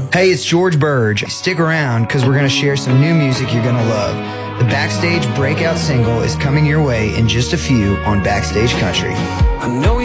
Hey, it's George Burge. Stick around because we're going to share some new music you're going to love. The Backstage breakout single is coming your way in just a few on Backstage Country. I know